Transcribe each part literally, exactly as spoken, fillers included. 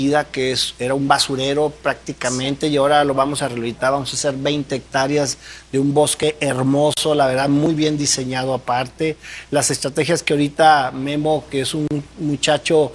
que es, era un basurero prácticamente, y ahora lo vamos a rehabilitar, vamos a hacer veinte hectáreas de un bosque hermoso, la verdad muy bien diseñado aparte. Las estrategias que ahorita Memo, que es un muchacho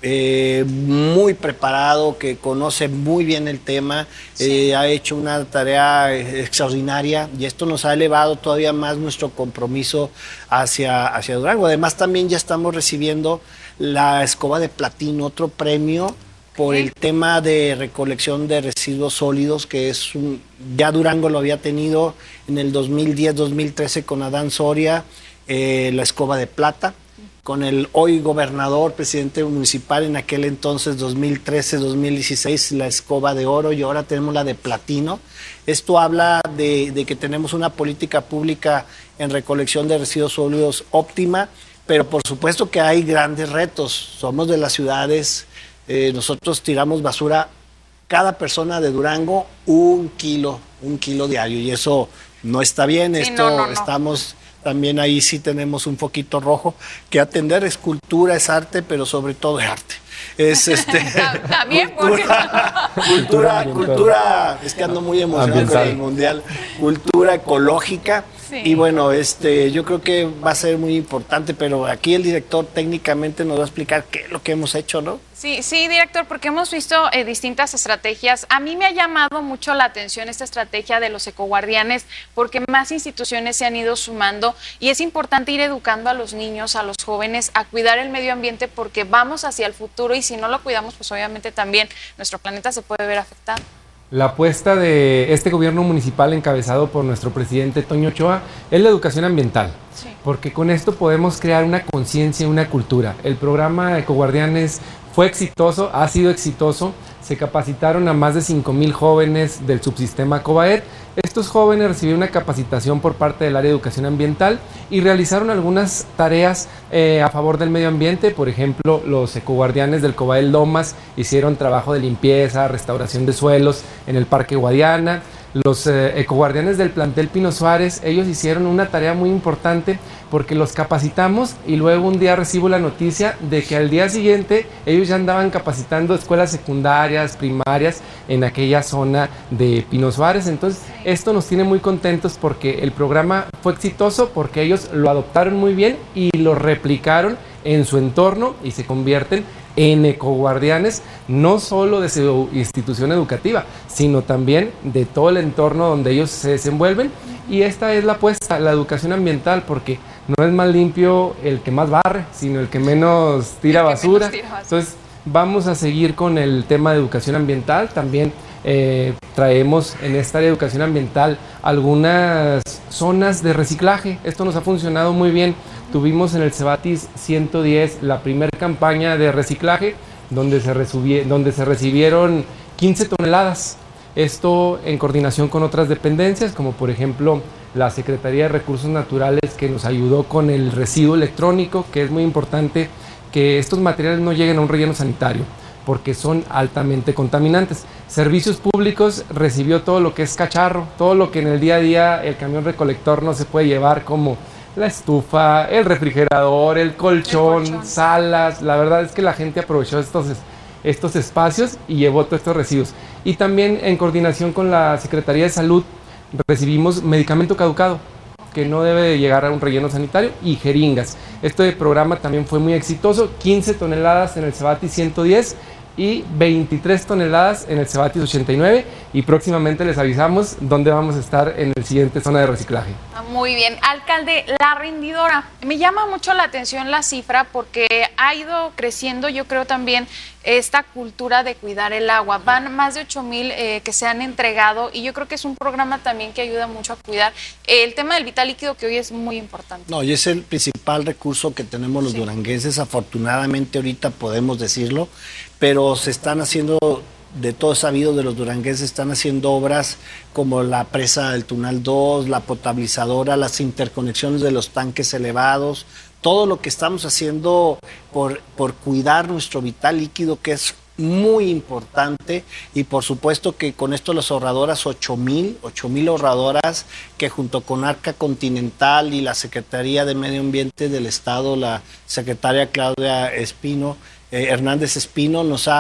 eh, muy preparado, que conoce muy bien el tema, sí. eh, ha hecho una tarea extraordinaria, y esto nos ha elevado todavía más nuestro compromiso hacia, hacia Durango. Además también ya estamos recibiendo la escoba de platino, otro premio por el tema de recolección de residuos sólidos, que es un, ya Durango lo había tenido en el dos mil diez, dos mil trece con Adán Soria, eh, la escoba de plata, con el hoy gobernador, presidente municipal en aquel entonces, dos mil trece, dos mil dieciséis, la escoba de oro, y ahora tenemos la de platino. Esto habla de, de que tenemos una política pública en recolección de residuos sólidos óptima, pero por supuesto que hay grandes retos. Somos de las ciudades. Eh, nosotros tiramos basura, cada persona de Durango, un kilo, un kilo diario, y eso no está bien. Sí, Esto no, no, no. Estamos también ahí, sí tenemos un foquito rojo que atender. Es cultura, es arte, pero sobre todo es arte. Es este también cultura, cultura, cultura, es que ando muy emocionado con el mundial, cultura ecológica. Sí. Y bueno, este, yo creo que va a ser muy importante, pero aquí el director técnicamente nos va a explicar qué es lo que hemos hecho, ¿no? Sí, sí, director, porque hemos visto eh, distintas estrategias. A mí me ha llamado mucho la atención esta estrategia de los ecoguardianes, porque más instituciones se han ido sumando, y es importante ir educando a los niños, a los jóvenes, a cuidar el medio ambiente, porque vamos hacia el futuro, y si no lo cuidamos, pues obviamente también nuestro planeta se puede ver afectado. La apuesta de este gobierno municipal encabezado por nuestro presidente Toño Ochoa es la educación ambiental, sí. porque con esto podemos crear una conciencia, una cultura. El programa Ecoguardianes fue exitoso, ha sido exitoso, se capacitaron a más de cinco mil jóvenes del subsistema Cobaet. Estos jóvenes recibieron una capacitación por parte del área de educación ambiental y realizaron algunas tareas eh, a favor del medio ambiente. Por ejemplo, los ecoguardianes del Cobaet Lomas hicieron trabajo de limpieza, restauración de suelos en el Parque Guadiana. Los eh, ecoguardianes del plantel Pino Suárez, ellos hicieron una tarea muy importante porque los capacitamos, y luego un día recibo la noticia de que al día siguiente ellos ya andaban capacitando escuelas secundarias, primarias en aquella zona de Pino Suárez. Entonces esto nos tiene muy contentos porque el programa fue exitoso, porque ellos lo adoptaron muy bien y lo replicaron en su entorno y se convierten en ecoguardianes, no solo de su institución educativa, sino también de todo el entorno donde ellos se desenvuelven. Y esta es la apuesta, la educación ambiental, porque no es más limpio el que más barre, sino el que menos tira basura. Entonces vamos a seguir con el tema de educación ambiental. También eh, traemos en esta área de educación ambiental algunas zonas de reciclaje. Esto nos ha funcionado muy bien. Tuvimos en el Cebatis ciento diez la primera campaña de reciclaje, donde se, donde se recibieron quince toneladas. Esto en coordinación con otras dependencias, como por ejemplo la Secretaría de Recursos Naturales, que nos ayudó con el residuo electrónico, que es muy importante que estos materiales no lleguen a un relleno sanitario, porque son altamente contaminantes. Servicios Públicos recibió todo lo que es cacharro, todo lo que en el día a día el camión recolector no se puede llevar, como la estufa, el refrigerador, el colchón, el colchón, salas. La verdad es que la gente aprovechó estos, estos espacios y llevó todos estos residuos. Y también en coordinación con la Secretaría de Salud recibimos medicamento caducado, que no debe de llegar a un relleno sanitario, y jeringas. Este programa también fue muy exitoso, quince toneladas en el Cebatis ciento diez y veintitrés toneladas en el Cebatis ochenta y nueve, y próximamente les avisamos dónde vamos a estar en el siguiente zona de reciclaje. Muy bien. Alcalde, la rendidora, me llama mucho la atención la cifra, porque ha ido creciendo, yo creo, también esta cultura de cuidar el agua. Van más de ocho mil eh, que se han entregado, y yo creo que es un programa también que ayuda mucho a cuidar el tema del vital líquido, que hoy es muy importante. No, y es el principal recurso que tenemos los sí. duranguenses. Afortunadamente ahorita podemos decirlo, pero se están haciendo, de todo sabido de los duranguenses, están haciendo obras como la presa del Tunal dos, la potabilizadora, las interconexiones de los tanques elevados, todo lo que estamos haciendo por, por cuidar nuestro vital líquido, que es muy importante. Y por supuesto que con esto las ahorradoras, ocho mil ahorradoras, que junto con Arca Continental y la Secretaría de Medio Ambiente del Estado, la secretaria Claudia Espino, eh, Hernández Espino, nos ha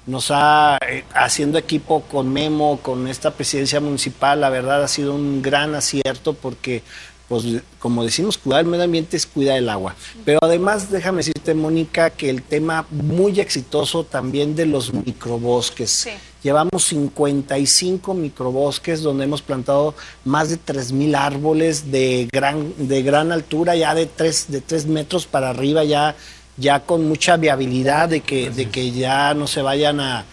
nos ha, eh, haciendo equipo con Memo, con esta presidencia municipal, la verdad ha sido un gran acierto porque, pues, como decimos, cuidar el medio ambiente es cuidar el agua. Pero además, déjame decirte, Mónica, que el tema muy exitoso también de los microbosques. Sí. Llevamos cincuenta y cinco microbosques donde hemos plantado más de tres mil árboles de gran, de gran altura, ya de tres, de tres metros para arriba, ya, ya con mucha viabilidad de que, de que ya no se vayan a,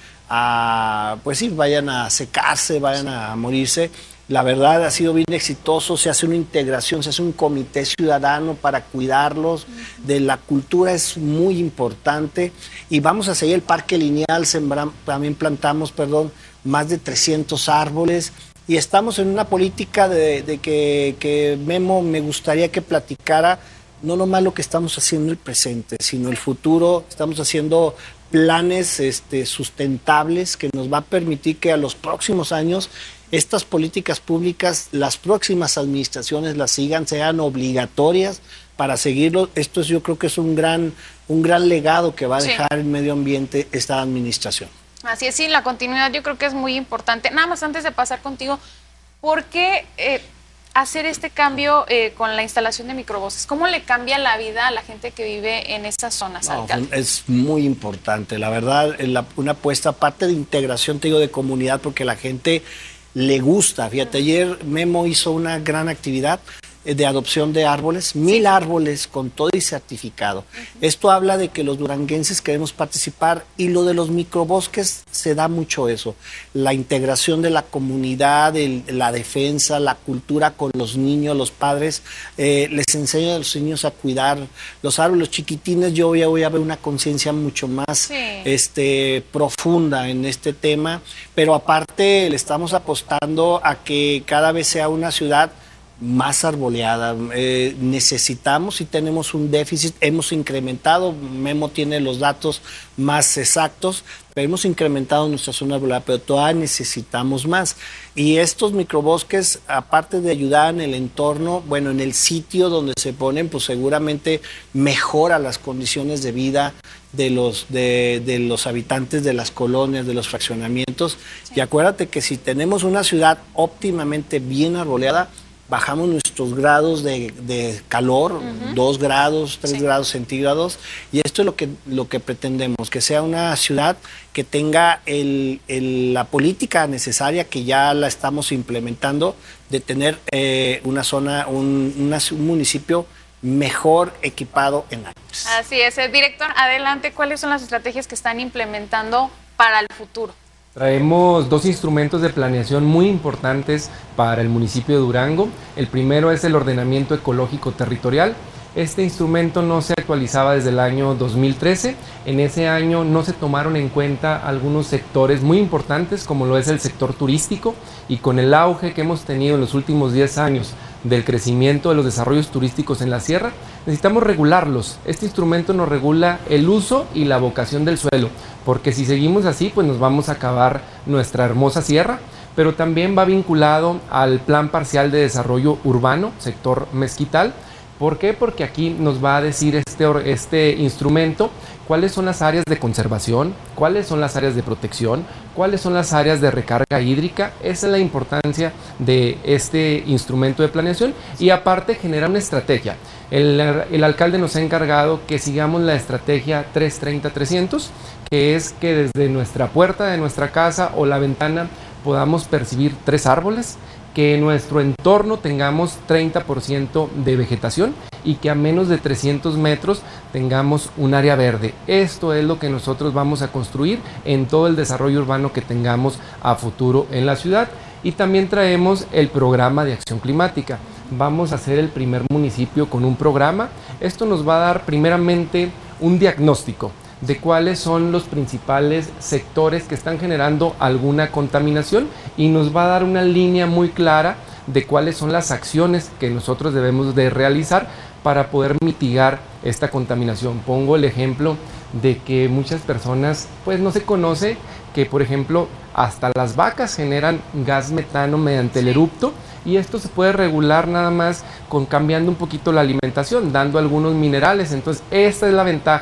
a, pues sí, vayan a secarse, vayan a morirse. La verdad ha sido bien exitoso, se hace una integración, se hace un comité ciudadano para cuidarlos, de la cultura es muy importante y vamos a seguir el parque lineal, sembram, también plantamos, perdón, más de trescientos árboles y estamos en una política de, de que, que Memo me gustaría que platicara no nomás lo que estamos haciendo en el presente, sino el futuro, estamos haciendo planes este, sustentables que nos va a permitir que a los próximos años estas políticas públicas, las próximas administraciones las sigan, sean obligatorias para seguirlo. Esto es, yo creo que es un gran, un gran legado que va a dejar sí. el medio ambiente esta administración. Así es, sí, la continuidad yo creo que es muy importante. Nada más antes de pasar contigo, ¿por qué eh, hacer este cambio eh, con la instalación de microbosques? ¿Cómo le cambia la vida a la gente que vive en esas zonas, no, alcalde? Es muy importante, la verdad, la, una apuesta, aparte de integración, te digo, de comunidad, porque la gente le gusta. Fíjate, ayer Memo hizo una gran actividad de adopción de árboles, mil sí. árboles con todo y certificado. Uh-huh. Esto habla de que los duranguenses queremos participar y lo de los microbosques se da mucho eso. La integración de la comunidad, el, la defensa, la cultura con los niños, los padres, eh, les enseña a los niños a cuidar los árboles, los chiquitines. Yo ya voy a ver una conciencia mucho más sí. este, profunda en este tema, pero aparte le estamos apostando a que cada vez sea una ciudad más arboleada. Eh, necesitamos y tenemos un déficit, hemos incrementado, Memo tiene los datos más exactos, pero hemos incrementado nuestra zona arboleada, pero todavía necesitamos más. Y estos microbosques, aparte de ayudar en el entorno, bueno, en el sitio donde se ponen, pues seguramente mejora las condiciones de vida de los, de, de los habitantes de las colonias, de los fraccionamientos. Sí. Y acuérdate que si tenemos una ciudad óptimamente bien arboleada, bajamos nuestros grados de, de calor, uh-huh. dos grados, tres sí. grados centígrados, y esto es lo que, lo que pretendemos, que sea una ciudad que tenga el, el, la política necesaria, que ya la estamos implementando, de tener eh, una zona, un, una, un municipio mejor equipado en árboles. Así es. El director, adelante, ¿cuáles son las estrategias que están implementando para el futuro? Traemos dos instrumentos de planeación muy importantes para el municipio de Durango. El primero es el ordenamiento ecológico territorial. Este instrumento no se actualizaba desde el año dos mil trece. En ese año no se tomaron en cuenta algunos sectores muy importantes, como lo es el sector turístico, y con el auge que hemos tenido en los últimos diez años del crecimiento de los desarrollos turísticos en la sierra, necesitamos regularlos. Este instrumento nos regula el uso y la vocación del suelo, porque si seguimos así, pues nos vamos a acabar nuestra hermosa sierra, pero también va vinculado al Plan Parcial de Desarrollo Urbano, sector Mezquital. ¿Por qué? Porque aquí nos va a decir este, este instrumento cuáles son las áreas de conservación, cuáles son las áreas de protección, cuáles son las áreas de recarga hídrica. Esa es la importancia de este instrumento de planeación, y aparte genera una estrategia. El, el alcalde nos ha encargado que sigamos la estrategia trescientos treinta trescientos, que es que desde nuestra puerta de nuestra casa o la ventana podamos percibir tres árboles, que en nuestro entorno tengamos treinta por ciento de vegetación y que a menos de trescientos metros tengamos un área verde. Esto es lo que nosotros vamos a construir en todo el desarrollo urbano que tengamos a futuro en la ciudad. Y también traemos el programa de acción climática. Vamos a ser el primer municipio con un programa. Esto nos va a dar primeramente un diagnóstico de cuáles son los principales sectores que están generando alguna contaminación, y nos va a dar una línea muy clara de cuáles son las acciones que nosotros debemos de realizar para poder mitigar esta contaminación. Pongo el ejemplo de que muchas personas pues no se conoce que, por ejemplo, hasta las vacas generan gas metano mediante el erupto, y esto se puede regular nada más con cambiando un poquito la alimentación, dando algunos minerales. Entonces esta es la ventaja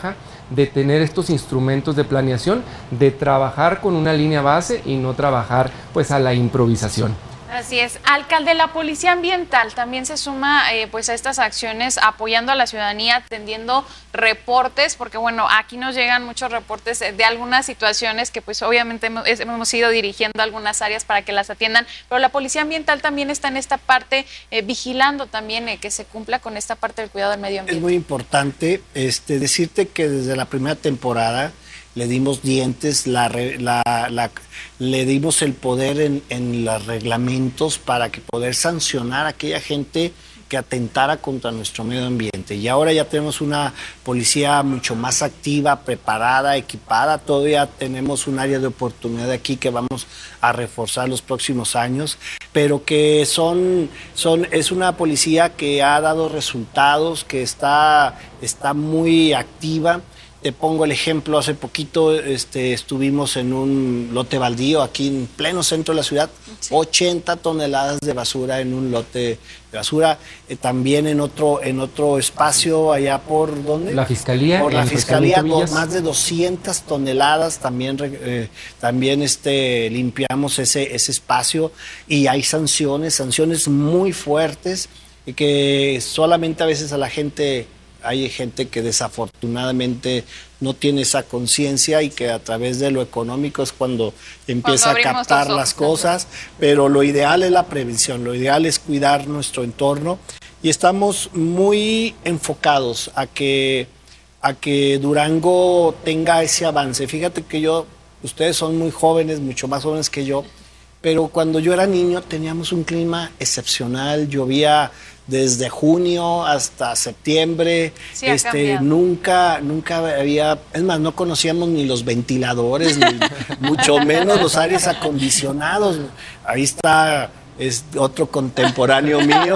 de tener estos instrumentos de planeación, de trabajar con una línea base y no trabajar pues a la improvisación. Así es. Alcalde, la Policía Ambiental también se suma eh, pues a estas acciones, apoyando a la ciudadanía, atendiendo reportes, porque bueno, aquí nos llegan muchos reportes de algunas situaciones que pues obviamente hemos, hemos ido dirigiendo a algunas áreas para que las atiendan, pero la Policía Ambiental también está en esta parte, eh, vigilando también eh, que se cumpla con esta parte del cuidado del medio ambiente. Es muy importante este, decirte que desde la primera temporada le dimos dientes, la, la, la, le dimos el poder en, en los reglamentos para que poder sancionar a aquella gente que atentara contra nuestro medio ambiente. Y ahora ya tenemos una policía mucho más activa, preparada, equipada. Todavía tenemos un área de oportunidad aquí que vamos a reforzar los próximos años, pero que son, son, es una policía que ha dado resultados, que está, está muy activa. Te pongo el ejemplo, hace poquito este, estuvimos en un lote baldío aquí en pleno centro de la ciudad, sí. ochenta toneladas de basura en un lote de basura, eh, también en otro en otro espacio allá por ¿dónde? La Fiscalía. Por la Fiscalía, do, más de doscientas toneladas, también, eh, también este, limpiamos ese, ese espacio y hay sanciones, sanciones muy fuertes y que solamente a veces a la gente... Hay gente que desafortunadamente no tiene esa conciencia y que a través de lo económico es cuando empieza cuando a captar las cosas, pero lo ideal es la prevención, lo ideal es cuidar nuestro entorno y estamos muy enfocados a que, a que Durango tenga ese avance. Fíjate que yo, ustedes son muy jóvenes, mucho más jóvenes que yo, pero cuando yo era niño teníamos un clima excepcional, llovía desde junio hasta septiembre, sí, este, nunca, nunca había, es más, no conocíamos ni los ventiladores, ni mucho menos los aires acondicionados. Ahí está es otro contemporáneo mío,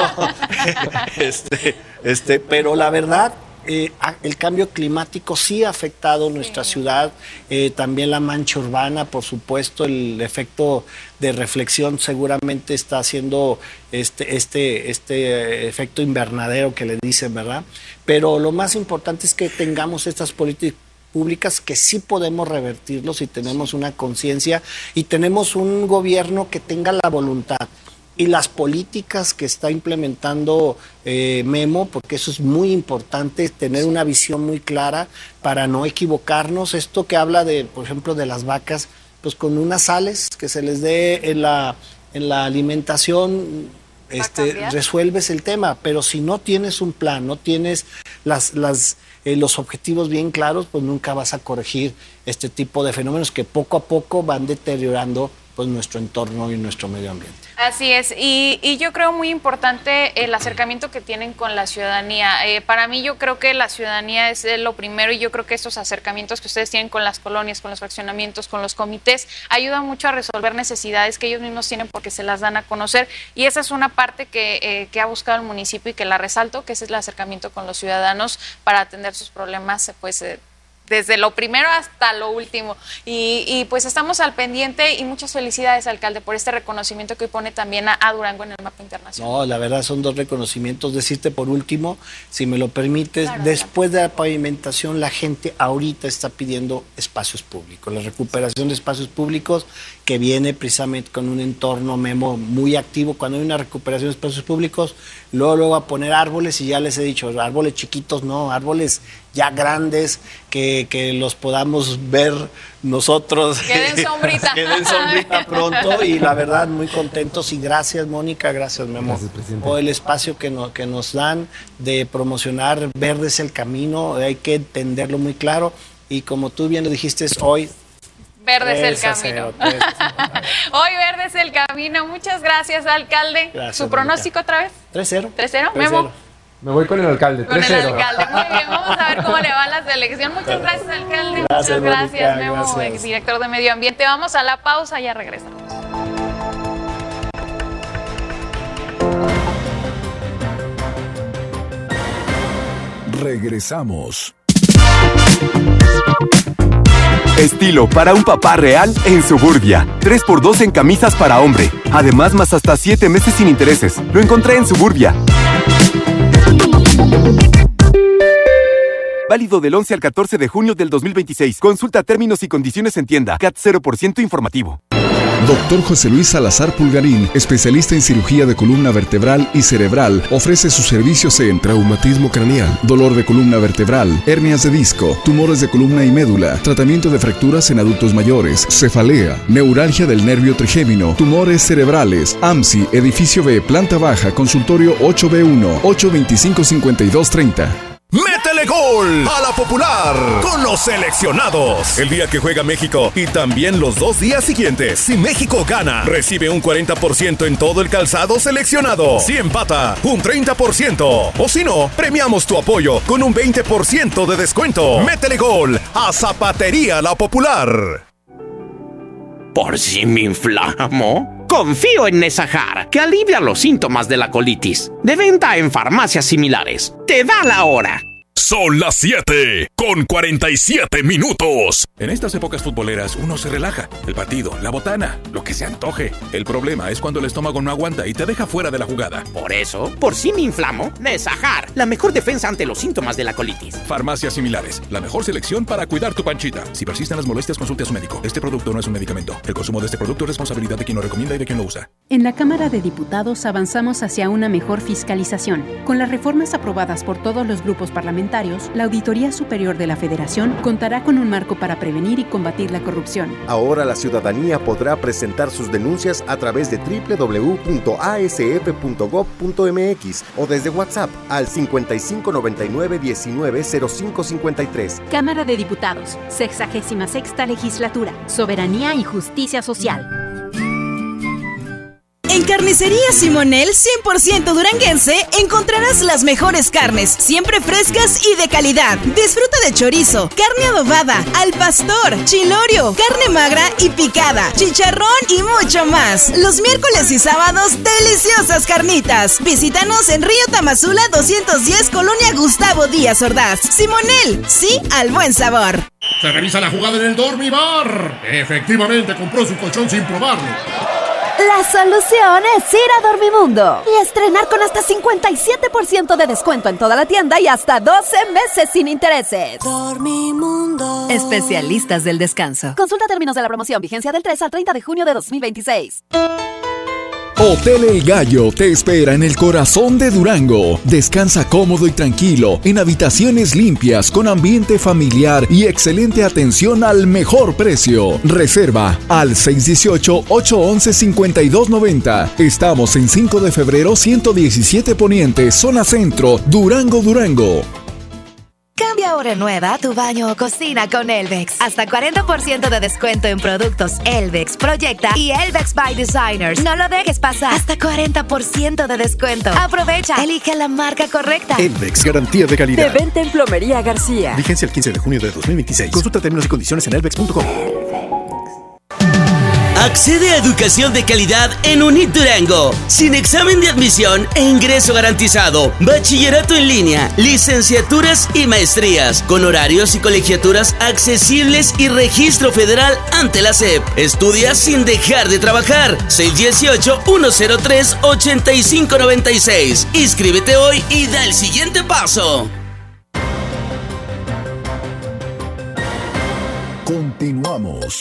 este, este, pero la verdad, Eh, el cambio climático sí ha afectado nuestra sí. ciudad, eh, también la mancha urbana, por supuesto, el efecto de reflexión seguramente está haciendo este, este, este efecto invernadero que le dicen, ¿verdad? Pero lo más importante es que tengamos estas políticas públicas que sí podemos revertirlos si tenemos una conciencia y tenemos un gobierno que tenga la voluntad. Y las políticas que está implementando eh, Memo, porque eso es muy importante, tener una visión muy clara para no equivocarnos. Esto que habla de, por ejemplo, de las vacas, pues con unas sales que se les dé en la, en la alimentación, este, resuelves el tema. Pero si no tienes un plan, no tienes las, las, eh, los objetivos bien claros, pues nunca vas a corregir este tipo de fenómenos que poco a poco van deteriorando pues nuestro entorno y nuestro medio ambiente. Así es, y, y yo creo muy importante el acercamiento que tienen con la ciudadanía. Eh, para mí yo creo que la ciudadanía es lo primero y yo creo que estos acercamientos que ustedes tienen con las colonias, con los fraccionamientos, con los comités, ayudan mucho a resolver necesidades que ellos mismos tienen porque se las dan a conocer y esa es una parte que, eh, que ha buscado el municipio y que la resalto, que ese es el acercamiento con los ciudadanos para atender sus problemas, pues eh, desde lo primero hasta lo último. Y, y pues estamos al pendiente y muchas felicidades, alcalde, por este reconocimiento que hoy pone también a, a Durango en el mapa internacional. No, la verdad son dos reconocimientos. Decirte por último, si me lo permites, claro, después claro. de la pavimentación, la gente ahorita está pidiendo espacios públicos, la recuperación de espacios públicos que viene precisamente con un entorno Memo muy activo. Cuando hay una recuperación de espacios públicos, luego, luego a poner árboles y ya les he dicho, árboles chiquitos no, árboles ya grandes, que, que los podamos ver nosotros. Queden sombrita. Queden sombrita pronto y la verdad muy contentos y gracias Mónica, gracias Memo, gracias, por el espacio que, no, que nos dan de promocionar Verde es el Camino, hay que entenderlo muy claro y como tú bien lo dijiste hoy, Verde es el camino. Hoy Verde es el camino. Muchas gracias, alcalde. Gracias, ¿su pronóstico Mónica. Otra vez? tres cero. ¿tres cero? Memo. Me voy con el alcalde. Con el alcalde. Muy bien, vamos a ver cómo le va la selección. Muchas gracias, alcalde. Gracias, Muchas gracias, Mónica, Memo, gracias. Director de Medio Ambiente. Vamos a la pausa, ya regresamos. Regresamos. Estilo para un papá real en Suburbia. tres por dos en camisas para hombre. Además, más hasta siete meses sin intereses. Lo encontré en Suburbia. Válido del once al catorce de junio del dos mil veintiséis. Consulta términos y condiciones en tienda. C A T cero por ciento informativo. Doctor José Luis Salazar Pulgarín, especialista en cirugía de columna vertebral y cerebral, ofrece sus servicios en traumatismo craneal, dolor de columna vertebral, hernias de disco, tumores de columna y médula, tratamiento de fracturas en adultos mayores, cefalea, neuralgia del nervio trigémino, tumores cerebrales, A M S I, edificio B, planta baja, consultorio ocho B uno, ocho veinticinco, cincuenta y dos treinta. ¡Métele gol a la Popular con los seleccionados! El día que juega México y también los dos días siguientes. Si México gana, recibe un cuarenta por ciento en todo el calzado seleccionado. Si empata, un treinta por ciento. O si no, premiamos tu apoyo con un veinte por ciento de descuento. ¡Métele gol a Zapatería La Popular! ¿Por si me inflamo? Confío en Nesajar, que alivia los síntomas de la colitis. De venta en farmacias similares. Te da la hora. Son las siete con cuarenta y siete minutos. En estas épocas futboleras uno se relaja. El partido, la botana, lo que se antoje. El problema es cuando el estómago no aguanta y te deja fuera de la jugada. Por eso, por si me inflamo, Nesajar, la mejor defensa ante los síntomas de la colitis. Farmacias similares, la mejor selección para cuidar tu panchita. Si persisten las molestias, consulte a su médico. Este producto no es un medicamento. El consumo de este producto es responsabilidad de quien lo recomienda y de quien lo usa. En la Cámara de Diputados avanzamos hacia una mejor fiscalización. Con las reformas aprobadas por todos los grupos parlamentarios, la Auditoría Superior de la Federación contará con un marco para prevenir y combatir la corrupción. Ahora la ciudadanía podrá presentar sus denuncias a través de doble u doble u doble u punto a s f punto gob punto m x o desde WhatsApp al cincuenta y cinco noventa y nueve diecinueve cero cinco cincuenta y tres. Cámara de Diputados, sexagésima sexta legislatura, soberanía y justicia social. En Carnicería Simonel cien por ciento duranguense encontrarás las mejores carnes, siempre frescas y de calidad. Disfruta de chorizo, carne adobada, al pastor, chilorio, carne magra y picada, chicharrón y mucho más. Los miércoles y sábados, deliciosas carnitas. Visítanos en Río Tamazula doscientos diez, Colonia Gustavo Díaz Ordaz. Simonel, sí al buen sabor. Se revisa la jugada en el Dormibar. Efectivamente compró su colchón sin probarlo. La solución es ir a Dormimundo y estrenar con hasta cincuenta y siete por ciento de descuento en toda la tienda y hasta doce meses sin intereses. Dormimundo. Especialistas del descanso. Consulta términos de la promoción, vigencia del tres al treinta de junio de dos mil veintiséis. Hotel El Gallo te espera en el corazón de Durango. Descansa cómodo y tranquilo en habitaciones limpias con ambiente familiar y excelente atención al mejor precio. Reserva al seis uno ocho, ocho uno, cinco dos nueve cero. Estamos en cinco de febrero ciento diecisiete Poniente, zona centro, Durango, Durango. Cambia ahora nueva tu baño o cocina con Elvex. Hasta cuarenta por ciento de descuento en productos Elvex, Proyecta y Elvex by Designers. No lo dejes pasar. Hasta cuarenta por ciento de descuento. Aprovecha. Elige la marca correcta. Elvex, garantía de calidad. De venta en Plomería García. Vigencia el quince de junio de dos mil veintiséis. Consulta términos y condiciones en elvex punto com. Accede a educación de calidad en UNIT Durango, sin examen de admisión e ingreso garantizado, bachillerato en línea, licenciaturas y maestrías, con horarios y colegiaturas accesibles y registro federal ante la S E P. Estudia sin dejar de trabajar. seis uno ocho, uno cero tres, ocho cinco nueve seis. Inscríbete hoy y da el siguiente paso. Continuamos.